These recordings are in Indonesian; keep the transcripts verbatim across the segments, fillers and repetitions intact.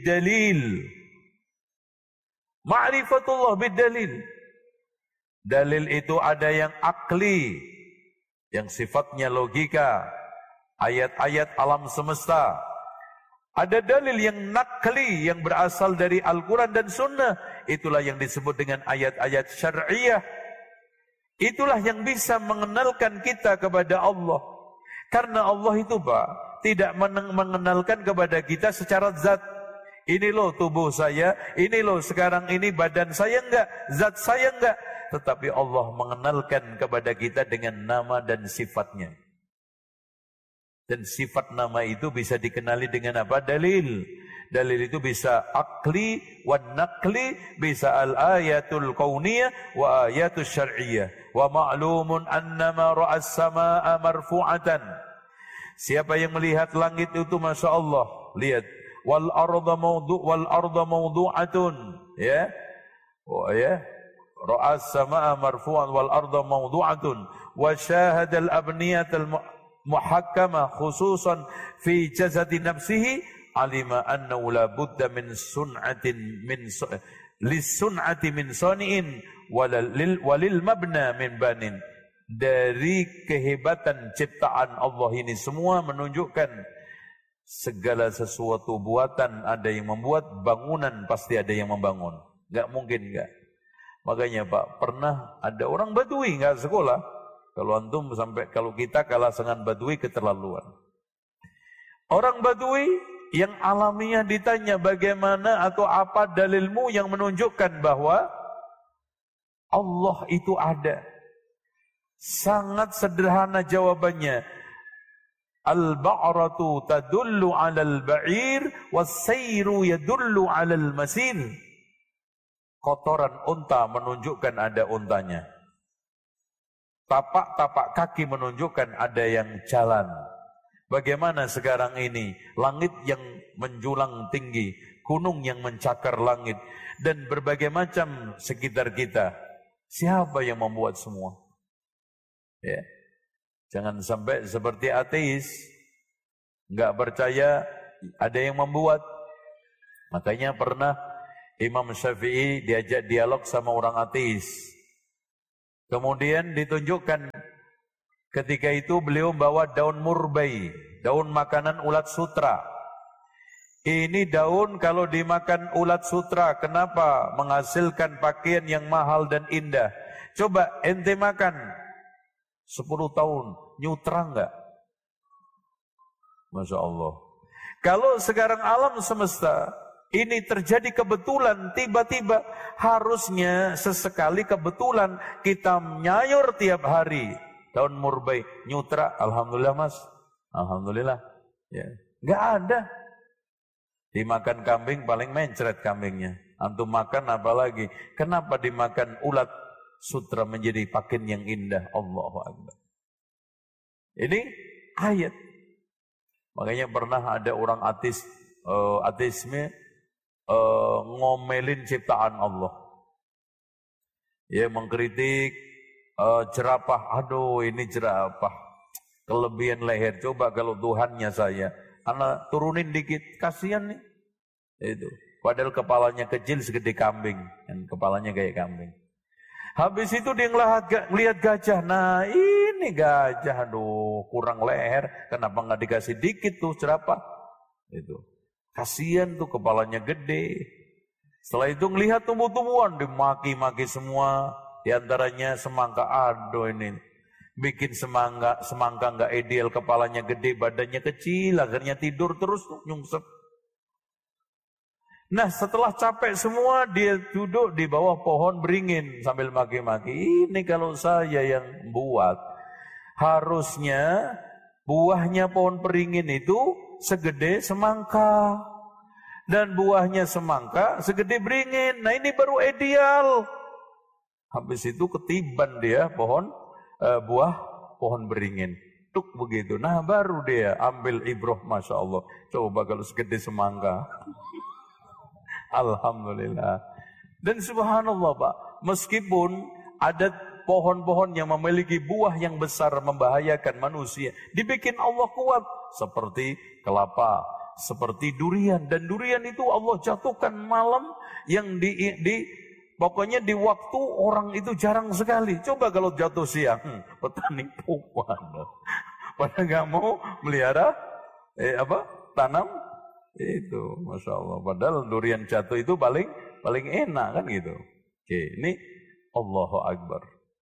bid-dalil. Ma'rifatullah bid-dalil. Dalil itu ada yang akli, yang sifatnya logika, ayat-ayat alam semesta. Ada dalil yang nakli, yang berasal dari Al-Quran dan Sunnah. Itulah yang disebut dengan ayat-ayat syar'iyah. Itulah yang bisa mengenalkan kita kepada Allah. Karena Allah itu Pak, tidak mengenalkan kepada kita secara zat. Ini loh tubuh saya, ini loh sekarang ini badan saya enggak, zat saya enggak. Tetapi Allah mengenalkan kepada kita dengan nama dan sifatnya. Dan sifat nama itu bisa dikenali dengan apa? Dalil. Dalil itu bisa akli wa nakli, bisa al-ayatul kauniyah wa ayatul syar'iyah. Wa ma'lumun annama ra'as sama'a marfu'atan. Siapa yang melihat langit itu Masya Allah, lihat. Wal arda mawdu' wal arda mawdu'atun. Ya. Oh ya. Ra'as sama'a marfu'an wal arda mawdu'atun. Wa syahadal abniyatal muhakkama khususan fi jazati nafsihi alima annahu la budda min sun'atin min lis sun'ati min sani'in walil walil mabna min banin. Dari kehebatan ciptaan Allah ini semua menunjukkan segala sesuatu buatan ada yang membuat, bangunan pasti ada yang membangun. Enggak mungkin enggak. Makanya Pak, pernah ada orang Badui enggak sekolah. Kalau antum sampai, kalau kita kalah dengan Badui keterlaluan. Orang Badui yang alamiah ditanya bagaimana atau apa dalilmu yang menunjukkan bahwa Allah itu ada. Sangat sederhana jawabannya. Al-ba'ratu tadullu 'alal ba'ir was-sayru yadullu 'alal masir. Kotoran unta menunjukkan ada untanya. Tapak-tapak kaki menunjukkan ada yang jalan. Bagaimana sekarang ini? Langit yang menjulang tinggi, gunung yang mencakar langit, dan berbagai macam sekitar kita. Siapa yang membuat semua? Ya. Jangan sampai seperti ateis, enggak percaya ada yang membuat. Makanya pernah Imam Syafi'i diajak dialog sama orang ateis. Kemudian ditunjukkan ketika itu beliau bawa daun murbai, daun makanan ulat sutra. Ini daun kalau dimakan ulat sutra, kenapa? Menghasilkan pakaian yang mahal dan indah. Coba ente makan sepuluh tahun, nyutra enggak? Masya Allah. Kalau sekarang alam semesta ini terjadi kebetulan, tiba-tiba harusnya sesekali kebetulan kita nyayur tiap hari. Daun murbai, nyutra, alhamdulillah mas, alhamdulillah. Ya, nggak ada. Dimakan kambing paling mencret kambingnya. Antum makan apa lagi? Kenapa dimakan ulat sutra menjadi pakaian yang indah? Allahu Akbar. Ini ayat. Makanya pernah ada orang ateis, uh, ateisme. Uh, ngomelin ciptaan Allah, ya mengkritik uh, jerapah. Aduh ini jerapah kelebihan leher, coba kalau Tuhannya saya, anak turunin dikit, kasihan nih itu. Padahal kepalanya kecil segede kambing, dan kepalanya kayak kambing. Habis itu dia ngelihat, ngelihat gajah, nah ini gajah, aduh kurang leher, kenapa nggak dikasih dikit tuh jerapah itu. Kasihan tuh kepalanya gede. Setelah itu ngelihat tumbuh-tumbuhan, dimaki-maki semua. Di antaranya semangka. Aduh ini bikin semangka, semangka nggak ideal, kepalanya gede, badannya kecil, akhirnya tidur terus tuh nyungsep. Nah setelah capek semua, dia duduk di bawah pohon beringin sambil maki-maki. Ini kalau saya yang buat, harusnya buahnya pohon beringin itu segede semangka, dan buahnya semangka segede beringin. Nah ini baru ideal. Habis itu ketiban dia pohon uh, buah pohon beringin, tuk begitu. Nah baru dia ambil ibrah, masya Allah. Coba kalau segede semangka. Alhamdulillah. Dan subhanallah Pak, meskipun ada pohon-pohon yang memiliki buah yang besar membahayakan manusia, dibikin Allah kuat. Seperti kelapa, seperti durian. Dan durian itu Allah jatuhkan malam yang di, di pokoknya di waktu orang itu jarang sekali. Coba kalau jatuh siang, petani puan. Pada nggak mau melihara eh apa tanam itu, masya Allah. Padahal durian jatuh itu paling paling enak kan gitu. Oke, ini Allahu Akbar.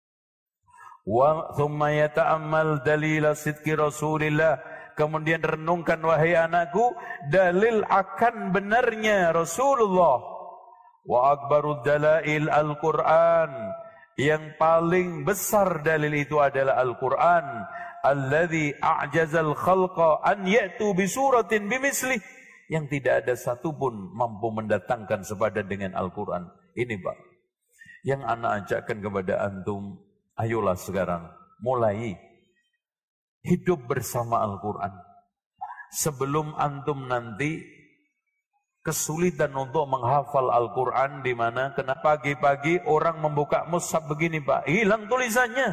Wa thumma yata'ammal dalila sidqi Rasulillah. Kemudian renungkan wahai anakku dalil akan benarnya Rasulullah. Wa akbarud dalail Al-Quran. Yang paling besar dalil itu adalah Al-Quran. Alladzi a'jazal khalqa an ya'tu bi suratin bimislih. Yang tidak ada satupun mampu mendatangkan sepadan dengan Al-Quran. Ini Pak, yang anak ajakkan kepada antum, ayolah sekarang mulai hidup bersama Al-Quran. Sebelum antum nanti kesulitan untuk menghafal Al-Quran, di mana kena pagi-pagi orang membuka mushaf begini Pak, hilang tulisannya.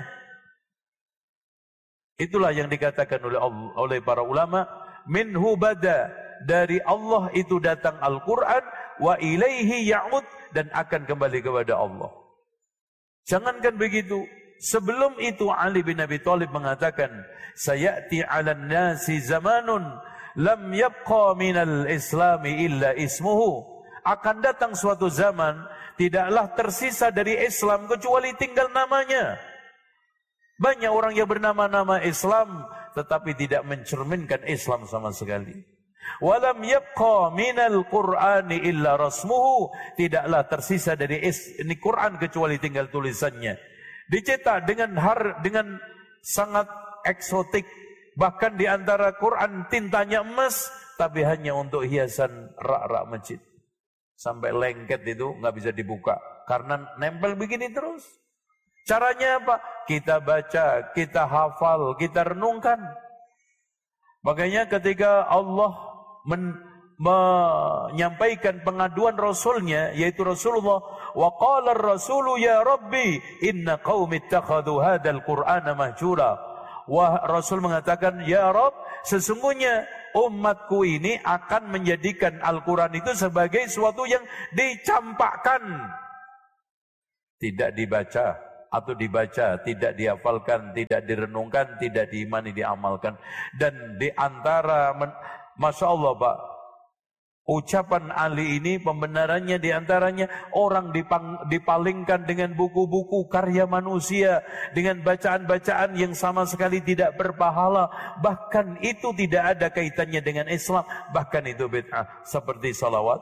Itulah yang dikatakan oleh oleh para ulama, minhu bada, dari Allah itu datang Al-Quran, wa ilaihi ya'ud, dan akan kembali kepada Allah. Jangankan begitu, sebelum itu Ali bin Abi Thalib mengatakan, sayati 'alan nasi zamanun lam yabqa minal islami illa ismuhu. Akan datang suatu zaman, tidaklah tersisa dari Islam kecuali tinggal namanya. Banyak orang yang bernama-nama Islam, tetapi tidak mencerminkan Islam sama sekali. Walam yabqa minal Qur'ani illa rasmuhu. Tidaklah tersisa dari is, ini Quran kecuali tinggal tulisannya. Dicetak dengan har, dengan sangat eksotik. Bahkan di antara Quran tintanya emas, tapi hanya untuk hiasan rak-rak masjid. Sampai lengket itu nggak bisa dibuka karena nempel begini terus. Caranya apa? Kita baca, kita hafal, kita renungkan. Makanya ketika Allah Men, menyampaikan pengaduan Rasulnya, yaitu Rasulullah, wa qala ar-rasulu ya rabbi inna qaumi ittakhadhu hadzal qur'ana mahjura. Wah, Rasul mengatakan, ya Rabb, sesungguhnya umatku ini akan menjadikan Al-Quran itu sebagai sesuatu yang dicampakkan, tidak dibaca atau dibaca, tidak dihafalkan, tidak direnungkan, tidak diimani, diamalkan. Dan di antara men Masya Allah Pak, ucapan Ali ini pembenarannya diantaranya orang dipang, dipalingkan dengan buku-buku karya manusia, dengan bacaan-bacaan yang sama sekali tidak berpahala, bahkan itu tidak ada kaitannya dengan Islam, bahkan itu bid'ah. Seperti salawat,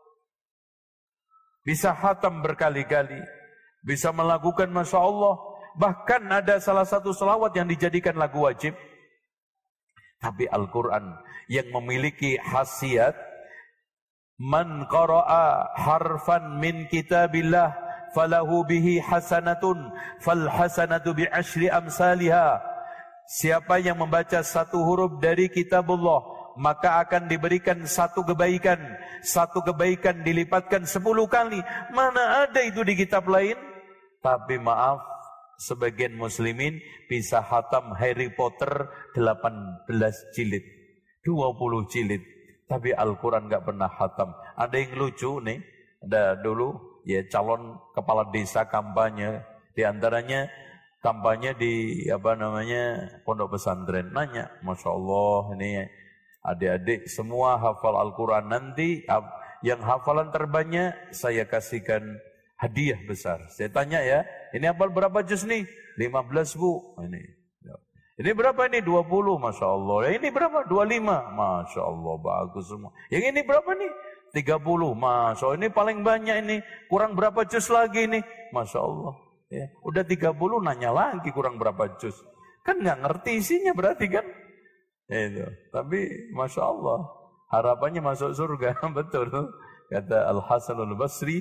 bisa khatam berkali-kali, bisa melakukan Masya Allah, bahkan ada salah satu salawat yang dijadikan lagu wajib. Tapi Al-Quran yang memiliki khasiat, man qara'a harfan min kitabillah falahu bihi hasanatun fal hasanatu bi asyri amsalihha. Siapa yang membaca satu huruf dari kitabullah, maka akan diberikan satu kebaikan. Satu kebaikan dilipatkan sepuluh kali. Mana ada itu di kitab lain? Tapi maaf, sebagian muslimin bisa khatam Harry Potter delapan belas jilid, dua puluh jilid, tapi Al-Quran gak pernah khatam. Ada yang lucu nih, ada dulu ya calon kepala desa kampanye, di antaranya kampanye di apa namanya pondok pesantren. Nanya, Masya Allah, ini adik-adik semua hafal Al-Quran, nanti yang hafalan terbanyak saya kasihkan hadiah besar. Saya tanya ya, ini hafal berapa juz nih? lima belas Bu. Ini. Ini berapa ini? dua puluh. Masya Allah. Yang ini berapa? dua puluh lima. Masya Allah, bagus semua. Yang ini berapa nih? tiga puluh. Masya Allah, ini paling banyak ini. Kurang berapa juz lagi nih? Masya Allah. Ya, udah tiga puluh nanya lagi kurang berapa juz. Kan nggak ngerti isinya berarti kan? Itu. Tapi Masya Allah, harapannya masuk surga. Betul. Kata Al-Hasan Al-Basri,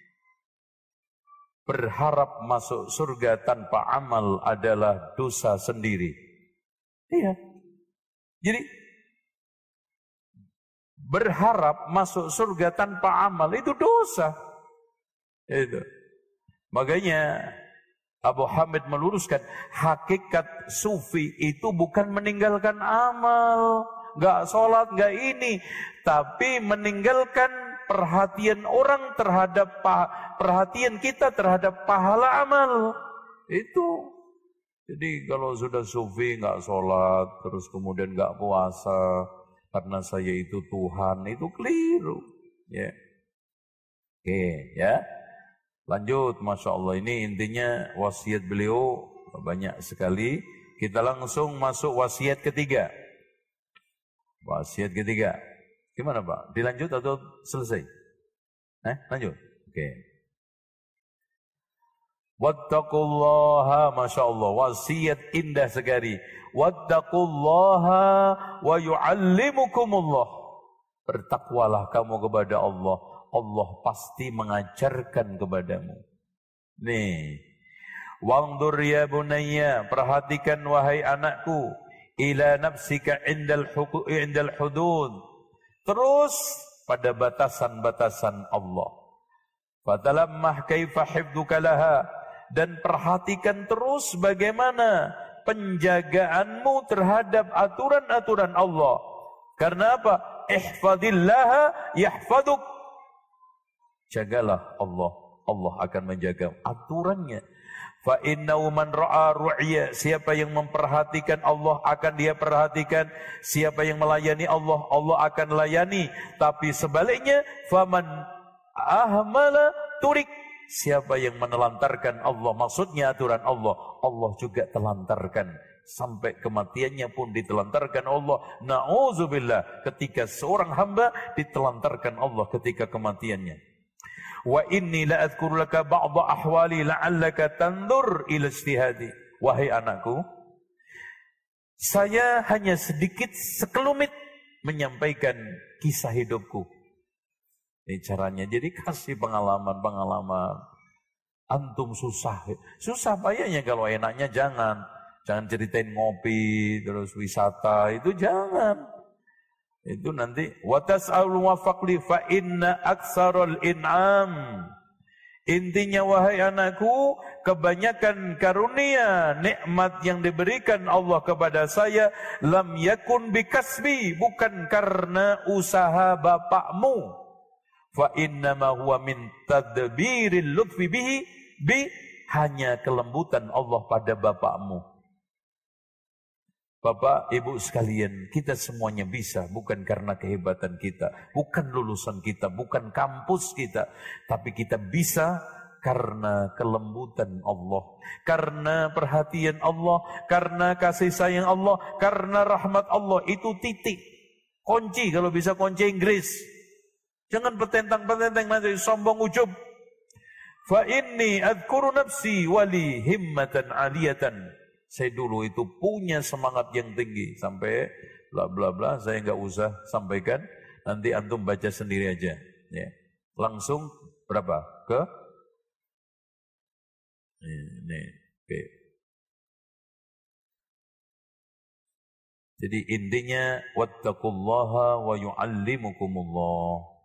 berharap masuk surga tanpa amal adalah dosa sendiri. Iya. Jadi berharap masuk surga tanpa amal itu dosa. Itu. Makanya Abu Hamid meluruskan, hakikat sufi itu bukan meninggalkan amal, nggak sholat, nggak ini. Tapi meninggalkan perhatian orang terhadap perhatian kita terhadap pahala amal. Itu. Jadi kalau sudah sufi nggak sholat, terus kemudian nggak puasa, karena saya itu Tuhan, itu keliru. Ya. Oke, ya. Lanjut, Masya Allah. Ini intinya wasiat beliau banyak sekali. Kita langsung masuk wasiat ketiga. Wasiat ketiga. Gimana Pak? Dilanjut atau selesai? Eh, lanjut. Oke. Wattaqullaha, Masya Allah. Wasiat indah sekali. Wattaqullaha wa yu'allimukumullah. Bertakwalah kamu kepada Allah. Allah pasti mengajarkan kepadamu. Nih. Wangdur ya bunayya, perhatikan wahai anakku, ila nafsika indal huku, indal hudud. Terus pada batasan-batasan Allah. Fatalammah kaifa hifdzuka laha, dan perhatikan terus bagaimana penjagaanmu terhadap aturan-aturan Allah. Karena apa? Ihfadillaha yahfaduk. Jagalah Allah, Allah akan menjaga aturannya. Fa innahu man ra'a ru'ya, siapa yang memperhatikan Allah akan dia perhatikan, siapa yang melayani Allah, Allah akan layani. Tapi sebaliknya, faman ahmala turik, siapa yang menelantarkan Allah, maksudnya aturan Allah, Allah juga telantarkan. Sampai kematiannya pun ditelantarkan Allah. Na'udzubillah, ketika seorang hamba ditelantarkan Allah ketika kematiannya. Wa inni la adhkuru laka ba'dha ahwali la'allaka tandur ila ijtihadi. Wahai anakku, saya hanya sedikit sekelumit menyampaikan kisah hidupku. Ini caranya, jadi kasih pengalaman-pengalaman. Antum susah, susah payahnya. Kalau enaknya jangan, jangan ceritain ngopi terus wisata, itu jangan. Itu nanti watas'alul wafaqli fa inna aktsarul in'am. Intinya wahai anakku, kebanyakan karunia nikmat yang diberikan Allah kepada saya lam yakun bikasbi, bukan karena usaha bapakmu. Fa inna ma huwa min tadbiril lutfi bihi bi, hanya kelembutan Allah pada bapakmu. Bapak, Ibu sekalian, kita semuanya bisa, bukan karena kehebatan kita, bukan lulusan kita, bukan kampus kita, tapi kita bisa karena kelembutan Allah, karena perhatian Allah, karena kasih sayang Allah, karena rahmat Allah. Itu titik kunci, kalau bisa kunci Inggris. Jangan petentang-petentang nanti sombong ujub. Fa inni adhkuru nafsi wali himmatan aliyatan. Saya dulu itu punya semangat yang tinggi sampai bla bla bla, saya nggak usah sampaikan, nanti antum baca sendiri aja. Ya. Langsung berapa? Ke? Ini. Oke. Jadi intinya wattaqullaha wa yu'allimukumullah.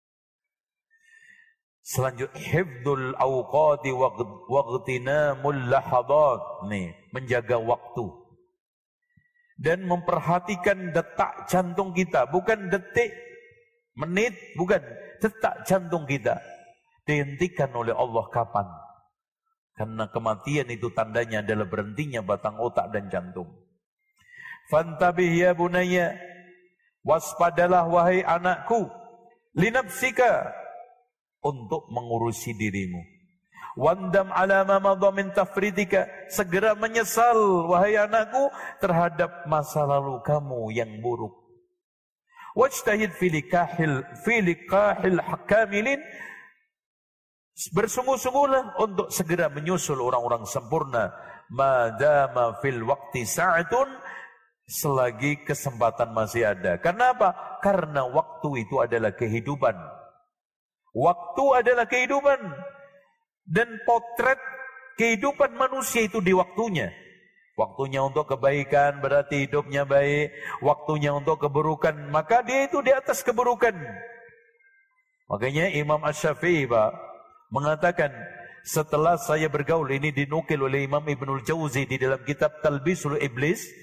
Selanjutnya hifdzul awqati waghtinamul lahadat. Nih, menjaga waktu dan memperhatikan detak jantung kita, bukan detik, menit, bukan, detak jantung kita dihentikan oleh Allah kapan? Karena kematian itu tandanya adalah berhentinya batang otak dan jantung. Fantabih ya bunayya, waspadalah wahai anakku, linafsika, untuk mengurusi dirimu. Wandam ala ma madha min tafridika, segera menyesal wahai anakku terhadap masa lalu kamu yang buruk. Wajtahid fi likahil fi likahil kamilin, bersungguh-sungguhlah untuk segera menyusul orang-orang sempurna. Madama fil waqti sa'atun, selagi kesempatan masih ada. Kenapa? Karena waktu itu adalah kehidupan. Waktu adalah kehidupan, dan potret kehidupan manusia itu di waktunya. Waktunya untuk kebaikan berarti hidupnya baik, waktunya untuk keburukan maka dia itu di atas keburukan. Makanya Imam Asy-Syafi'i Pak mengatakan, setelah saya bergaul, ini dinukil oleh Imam Ibnul Jauzi di dalam kitab Talbisul Iblis,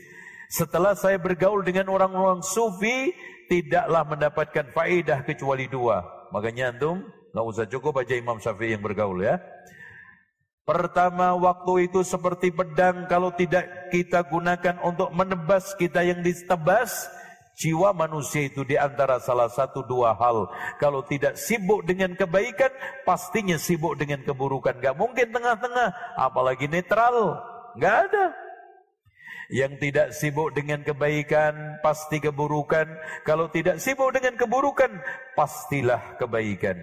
Setelah saya bergaul dengan orang-orang sufi, tidaklah mendapatkan faedah kecuali dua. Makanya antum nggak usah cukup aja Imam Syafi'i yang bergaul ya. Pertama, waktu itu seperti pedang, kalau tidak kita gunakan untuk menebas kita yang ditebas. Jiwa manusia itu di antara salah satu dua hal. Kalau tidak sibuk dengan kebaikan, pastinya sibuk dengan keburukan. Gak mungkin tengah-tengah, apalagi netral. Gak ada. Yang tidak sibuk dengan kebaikan, pasti keburukan. Kalau tidak sibuk dengan keburukan, pastilah kebaikan.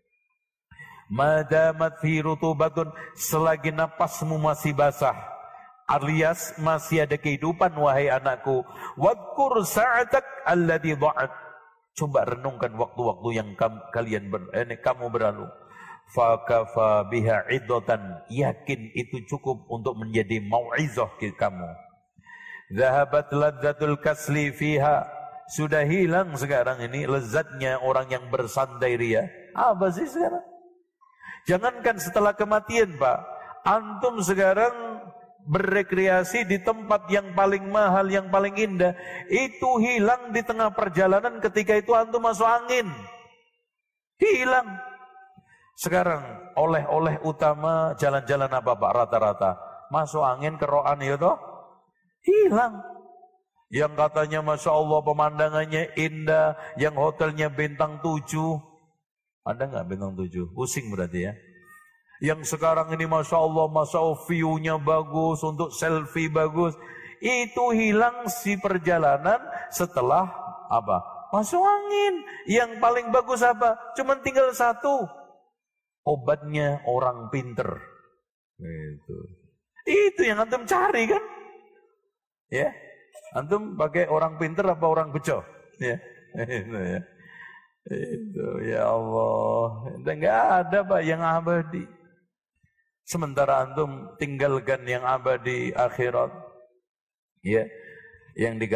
Madamat fi rutubatun, selagi napasmu masih basah, alias masih ada kehidupan wahai anakku, wadkur sa'atak alladhi dha'at. Coba renungkan waktu-waktu yang kam, kalian ber, eh, kamu berlalu. Fakafa biha iddatan, yakin itu cukup untuk menjadi mau'izah kamu. Zahabat ladzatul kasli fiha, sudah hilang sekarang ini lezatnya orang yang bersandai ria. Apa sih sekarang? Jangankan setelah kematian Pak, antum sekarang berrekreasi di tempat yang paling mahal, yang paling indah, itu hilang di tengah perjalanan ketika itu antum masuk angin. Hilang. Sekarang oleh-oleh utama jalan-jalan apa Pak rata-rata? Masuk angin, keroan ya toh? Hilang. Yang katanya Masya Allah pemandangannya indah, yang hotelnya bintang tujuh. Ada nggak bintang tujuh? Pusing berarti ya. Yang sekarang ini Masya Allah, Masya Allah view-nya bagus, untuk selfie bagus. Itu hilang si perjalanan setelah apa? Masuk angin. Yang paling bagus apa? Cuman tinggal satu. Obatnya orang pinter. Itu. Itu yang antum cari kan? Ya. Antum pakai orang pinter apa orang beco? Ya. Itu ya. Itu ya Allah. Enggak ada Pak yang abadi. Sementara antum tinggalkan yang abadi akhirat. Ya, yang di